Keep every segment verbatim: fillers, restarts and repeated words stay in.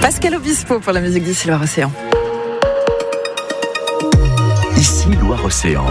Pascal Obispo pour la musique d'ici Loire-Océan. Ici Loire-Océan.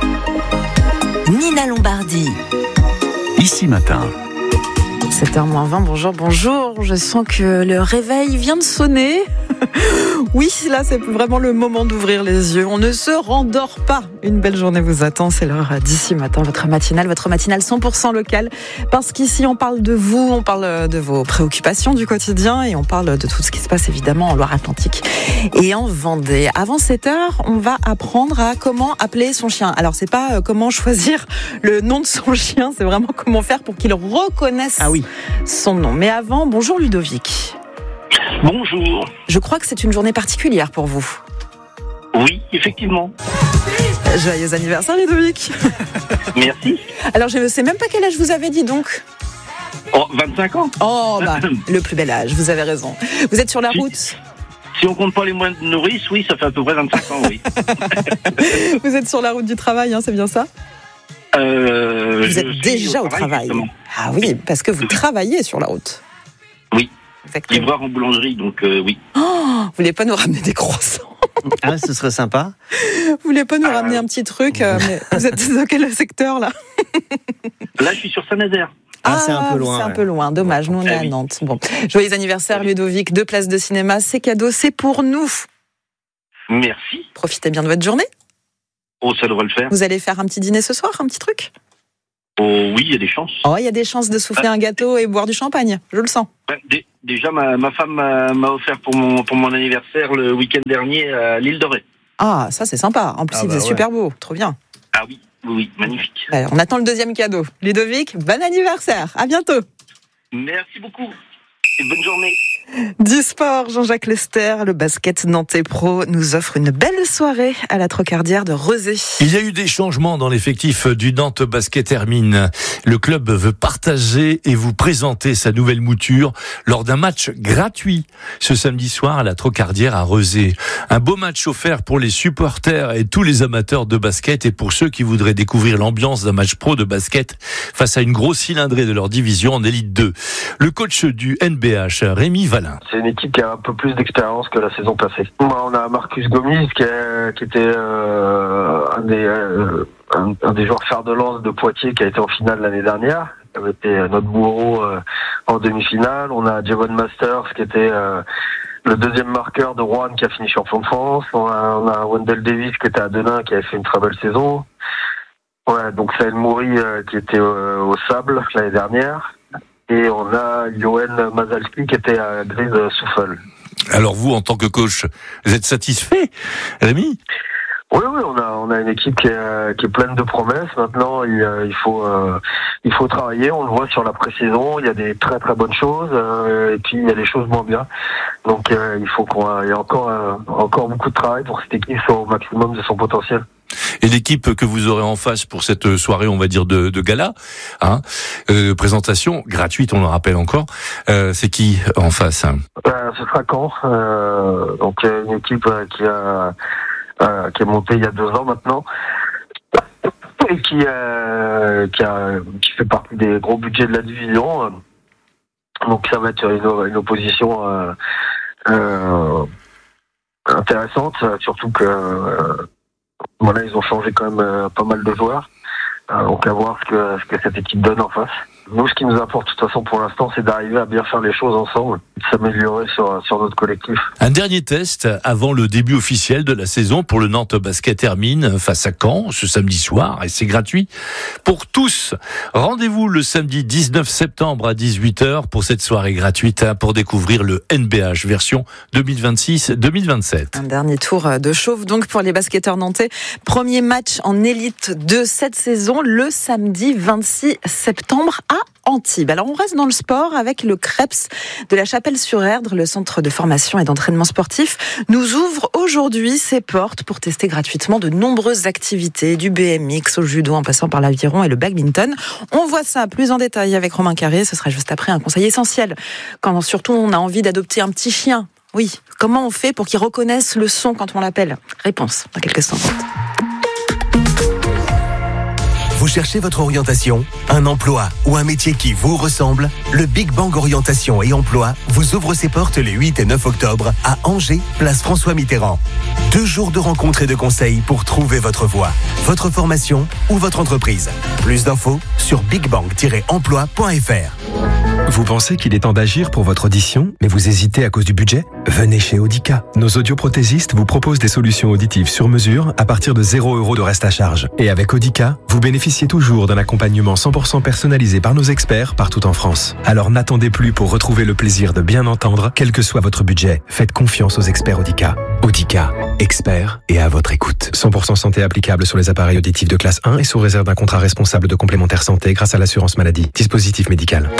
Nina Lombardi. Ici Matin. sept heures moins vingt, bonjour, bonjour. Je sens que le réveil vient de sonner. Oui, là, c'est vraiment le moment d'ouvrir les yeux. On ne se rendort pas. Une belle journée vous attend. C'est l'heure d'ici matin, votre matinale, votre matinale cent pour cent locale. Parce qu'ici, on parle de vous, on parle de vos préoccupations du quotidien et on parle de tout ce qui se passe évidemment en Loire-Atlantique et en Vendée. Avant sept heures, on va apprendre à comment appeler son chien. Alors, c'est pas comment choisir le nom de son chien, c'est vraiment comment faire pour qu'il reconnaisse ah oui. son nom. Mais avant, bonjour Ludovic. Bonjour. Je crois que c'est une journée particulière pour vous. Oui, effectivement. Joyeux anniversaire Ludovic. Merci. Alors je ne sais même pas quel âge vous avez dit donc. Oh, vingt-cinq ans. Oh bah, le plus bel âge, vous avez raison. Vous êtes sur la si, route. Si on compte pas les mois de nourrice, oui, ça fait à peu près vingt-cinq ans, oui. Vous êtes sur la route du travail, hein, c'est bien ça euh, Vous êtes déjà au travail. Au travail. Ah oui, parce que vous travaillez sur la route. Oui. Exactement. Livreur en boulangerie, donc euh, oui. Oh, vous voulez pas nous ramener des croissants? Ah, ce serait sympa. Vous voulez pas nous ah, ramener un petit truc euh, mais vous êtes dans quel secteur là? Là, je suis sur Saint-Nazaire. Ah, ah, c'est un peu loin. C'est ouais. un peu loin, dommage. Nous, on est à Nantes. Bon, joyeux anniversaire, Ludovic. Deux places de cinéma, c'est cadeau, c'est pour nous. Merci. Profitez bien de votre journée. Oh, ça devrait le faire. Vous allez faire un petit dîner ce soir, un petit truc? Oh oui, il y a des chances. Oh, il y a des chances de souffler ah. un gâteau et boire du champagne, je le sens. D- déjà, ma, ma femme m'a, m'a offert pour mon, pour mon anniversaire le week-end dernier à l'île de Ré. Ah, ça c'est sympa. En plus, ah il bah faisait ouais. super beau, trop bien. Ah oui, oui, oui, magnifique. Alors, on attend le deuxième cadeau. Ludovic, bon anniversaire, à bientôt. Merci beaucoup et bonne journée. Du sport, Jean-Jacques Lester, le basket nantais pro nous offre une belle soirée à la Trocardière de Rezé. Il y a eu des changements dans l'effectif du Nantes Basket Hermine. Le club veut partager et vous présenter sa nouvelle mouture lors d'un match gratuit ce samedi soir à la Trocardière à Rezé. Un beau match offert pour les supporters et tous les amateurs de basket et pour ceux qui voudraient découvrir l'ambiance d'un match pro de basket face à une grosse cylindrée de leur division en Élite deux. Le coach du N B H, Rémi Valin. C'est une équipe qui a un peu plus d'expérience que la saison passée. On a Marcus Gomis qui, est, qui était euh, un, des, euh, un, un des joueurs fer de lance de Poitiers qui a été en finale l'année dernière. Qui avait été notre bourreau euh, en demi-finale. On a Javon Masters qui était euh, le deuxième marqueur de Rouen qui a fini champion de France. On a, on a Wendell Davis qui était à Denain qui avait fait une très belle saison. Ouais, donc Saël Moury euh, qui était euh, au Sable l'année dernière. Et on a Johan Mazalski qui était à Grise Souffle. Alors vous, en tant que coach, vous êtes satisfait, Rémi ? Oui, oui, on a on a une équipe qui est, qui est pleine de promesses. Maintenant, il, il faut euh, il faut travailler. On le voit sur la pré-saison. Il y a des très très bonnes choses euh, et puis il y a des choses moins bien. Donc euh, il faut qu'on il y a encore euh, encore beaucoup de travail pour que cette équipe soit au maximum de son potentiel. Et l'équipe que vous aurez en face pour cette soirée, on va dire, de, de gala, hein, euh, présentation gratuite, on le rappelle encore, euh, c'est qui en face hein euh, Ce sera Caen, euh, donc une équipe qui a euh, qui est montée il y a deux ans maintenant et qui euh, qui a qui fait partie des gros budgets de la division. Donc ça va être une, une opposition euh, euh, intéressante, surtout que euh, voilà, ils ont changé quand même euh, pas mal de joueurs. Euh, donc à voir ce que, ce que cette équipe donne en face. Nous, ce qui nous importe de toute façon pour l'instant, c'est d'arriver à bien faire les choses ensemble, de s'améliorer sur, sur notre collectif. Un dernier test avant le début officiel de la saison pour le Nantes Basket Hermine face à Caen ce samedi soir, et c'est gratuit pour tous. Rendez-vous le samedi dix-neuf septembre à dix-huit heures pour cette soirée gratuite pour découvrir le N B H version deux mille vingt-six deux mille vingt-sept. Un dernier tour de chauffe donc pour les basketteurs nantais. Premier match en élite de cette saison le samedi vingt-six septembre à Antibes. Alors on reste dans le sport avec le Creps de la Chapelle-sur-Erdre. Le centre de formation et d'entraînement sportif nous ouvre aujourd'hui ses portes pour tester gratuitement de nombreuses activités, du B M X au judo en passant par l'aviron et le badminton. On voit ça plus en détail avec Romain Carré. Ce sera juste après un conseil essentiel quand surtout on a envie d'adopter un petit chien. Oui, comment on fait pour qu'il reconnaisse le son quand on l'appelle ? Réponse dans quelques instants. Vous cherchez votre orientation, un emploi ou un métier qui vous ressemble? Le Big Bang Orientation et Emploi vous ouvre ses portes les huit et neuf octobre à Angers, place François Mitterrand. Deux jours de rencontres et de conseils pour trouver votre voie, votre formation ou votre entreprise. Plus d'infos sur big bang tiret emploi point f r. Vous pensez qu'il est temps d'agir pour votre audition, mais vous hésitez à cause du budget? Venez chez Audica. Nos audioprothésistes vous proposent des solutions auditives sur mesure à partir de zéro euro de reste à charge. Et avec Audica, vous bénéficiez toujours d'un accompagnement cent pour cent personnalisé par nos experts partout en France. Alors n'attendez plus pour retrouver le plaisir de bien entendre, quel que soit votre budget. Faites confiance aux experts Audica. Audica, experts et à votre écoute. cent pour cent santé applicable sur les appareils auditifs de classe un et sous réserve d'un contrat responsable de complémentaire santé grâce à l'assurance maladie. Dispositif médical.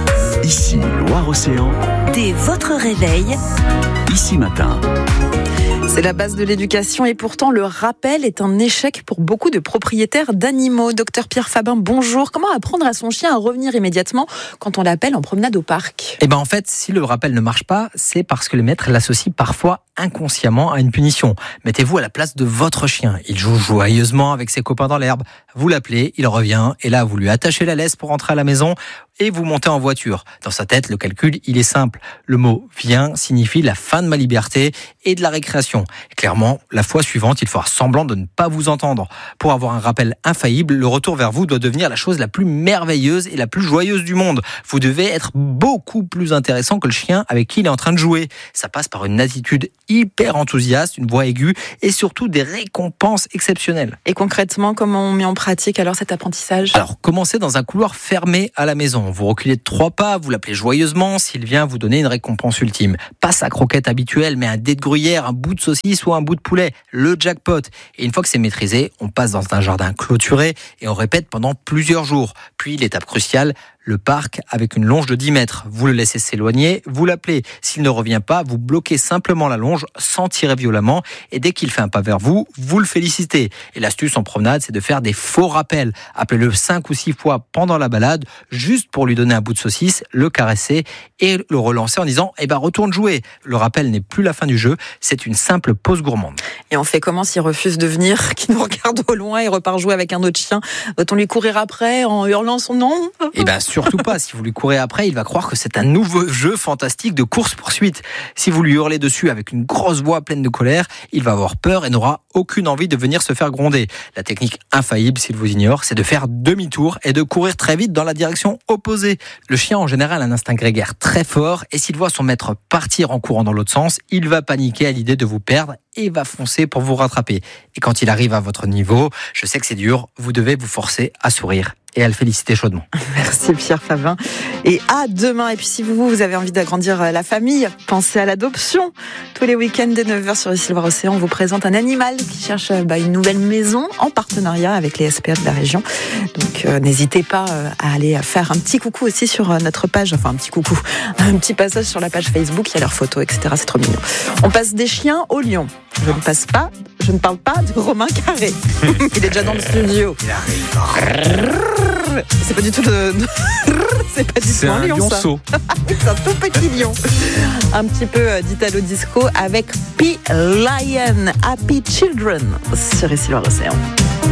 Ici Loire-Océan. Dès votre réveil, Ici Matin. C'est la base de l'éducation et pourtant le rappel est un échec pour beaucoup de propriétaires d'animaux. Docteur Pierre Fabin, bonjour. Comment apprendre à son chien à revenir immédiatement quand on l'appelle en promenade au parc? Eh ben en fait, si le rappel ne marche pas, c'est parce que le maître l'associe parfois inconsciemment à une punition. Mettez-vous à la place de votre chien. Il joue joyeusement avec ses copains dans l'herbe. Vous l'appelez, il revient et là vous lui attachez la laisse pour rentrer à la maison et vous montez en voiture. Dans sa tête, le calcul, il est simple. Le mot « viens » signifie la fin de ma liberté et de la récréation. Et clairement, la fois suivante, il fera semblant de ne pas vous entendre. Pour avoir un rappel infaillible, le retour vers vous doit devenir la chose la plus merveilleuse et la plus joyeuse du monde. Vous devez être beaucoup plus intéressant que le chien avec qui il est en train de jouer. Ça passe par une attitude hyper enthousiaste, une voix aiguë et surtout des récompenses exceptionnelles. Et concrètement, comment on met en pratique alors cet apprentissage? Alors, commencez dans un couloir fermé à la maison. Vous reculez de trois pas, vous l'appelez joyeusement s'il vient vous donner une récompense ultime. Pas sa croquette habituelle, mais un dé de gruyère, un bout de saucisse ou un bout de poulet. Le jackpot. Et une fois que c'est maîtrisé, on passe dans un jardin clôturé et on répète pendant plusieurs jours. Puis, l'étape cruciale, le parc avec une longe de dix mètres. Vous le laissez s'éloigner, vous l'appelez. S'il ne revient pas, vous bloquez simplement la longe sans tirer violemment. Et dès qu'il fait un pas vers vous, vous le félicitez. Et l'astuce en promenade, c'est de faire des faux rappels. Appelez-le cinq ou six fois pendant la balade, juste pour lui donner un bout de saucisse, le caresser et le relancer en disant « Eh ben, retourne jouer ». Le rappel n'est plus la fin du jeu, c'est une simple pause gourmande. Et on fait comment s'il refuse de venir, qu'il nous regarde au loin et repart jouer avec un autre chien? Doit-on lui courir après en hurlant son nom? Eh bien, surtout pas. Si vous lui courez après, il va croire que c'est un nouveau jeu fantastique de course-poursuite. Si vous lui hurlez dessus avec une grosse voix pleine de colère, il va avoir peur et n'aura aucune envie de venir se faire gronder. La technique infaillible, s'il vous ignore, c'est de faire demi-tour et de courir très vite dans la direction opposée. Le chien, en général, a un instinct grégaire très fort et s'il voit son maître partir en courant dans l'autre sens, il va paniquer à l'idée de vous perdre et va foncer pour vous rattraper. Et quand il arrive à votre niveau, je sais que c'est dur, vous devez vous forcer à sourire et à le féliciter chaudement. Merci Pierre Fabin. Et à demain. Et puis si vous, vous avez envie d'agrandir la famille, pensez à l'adoption. Tous les week-ends dès neuf heures sur Ici Loire-Océan, on vous présente un animal qui cherche bah, une nouvelle maison en partenariat avec les S P A de la région. Donc euh, n'hésitez pas euh, à aller faire un petit coucou aussi sur euh, notre page, enfin un petit coucou, un petit passage sur la page Facebook, il y a leurs photos, et cetera. C'est trop mignon. On passe des chiens aux lions. Je ne passe pas, je ne parle pas de Romain Carré. Il est déjà dans le studio. Il arrive. C'est pas du tout de... C'est pas du tout un, un lion, lionceau. Ça. C'est un tout petit lion. Un petit peu d'Italo Disco avec P. Lion, Happy Children sur Ici Loire-Océan.